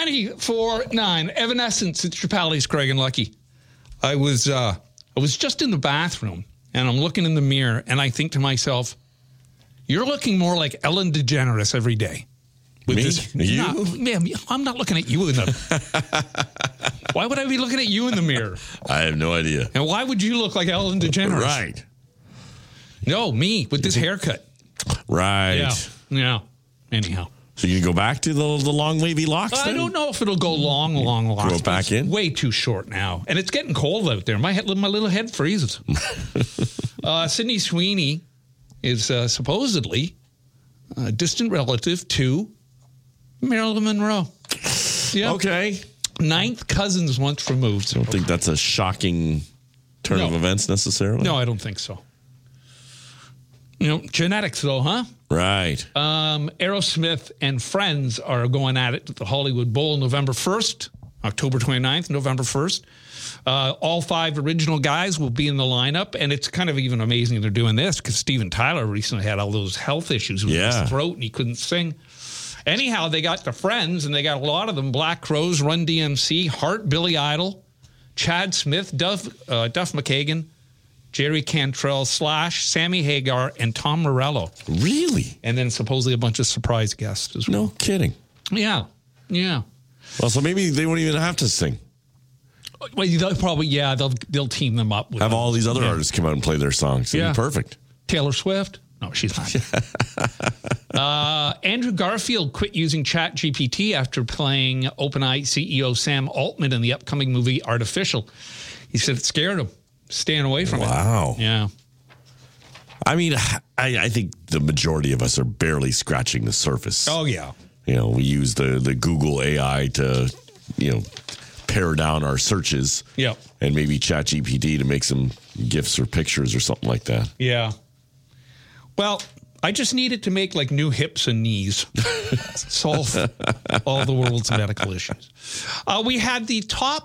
94.9 Evanescence. It's your pals, Craig and Lucky. I was just in the bathroom, and I'm looking in the mirror, and I think to myself, you're looking more like Ellen DeGeneres every day. With me? This, you? I'm not looking at you in the... Why would I be looking at you in the mirror? I have no idea. And why would you look like Ellen DeGeneres? Right. No, me, with this haircut. Right. Yeah. Anyhow. So you can go back to the long wavy locks then? I don't know if it'll go long locks. Grow it back in? Way too short now. And it's getting cold out there. My little head freezes. Sydney Sweeney is supposedly a distant relative to Marilyn Monroe. Yeah. Okay. 9th cousins once removed. I don't think that's a shocking turn of events necessarily. No, I don't think so. Genetics though, huh? Right. Aerosmith and Friends are going at it at the Hollywood Bowl November 1st, October 29th, November 1st. All 5 original guys will be in the lineup, and it's kind of even amazing they're doing this because Steven Tyler recently had all those health issues with his throat, and he couldn't sing. Anyhow, they got the Friends, and they got a lot of them: Black Crowes, Run DMC, Heart, Billy Idol, Chad Smith, Duff McKagan, Jerry Cantrell, Slash, Sammy Hagar, and Tom Morello. Really? And then supposedly a bunch of surprise guests as well. No kidding. Yeah. Well, so maybe they won't even have to sing. Well, they'll probably, they'll team them up. Have all these other artists come out and play their songs. It'd be perfect. Taylor Swift? No, she's not. Andrew Garfield quit using ChatGPT after playing OpenAI CEO Sam Altman in the upcoming movie Artificial. He said it scared him. Staying away from it. Wow. Yeah. I mean, I think the majority of us are barely scratching the surface. Oh, yeah. We use the Google AI to, pare down our searches. Yeah. And maybe ChatGPT to make some GIFs or pictures or something like that. Yeah. Well, I just need it to make like new hips and knees. Solve all the world's medical issues. We had the top